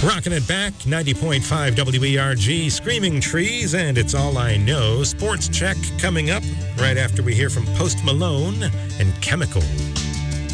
Rocking it back, 90.5 WERG, Screaming Trees, and It's All I Know. Sports Check coming up right after we hear from Post Malone and Chemical.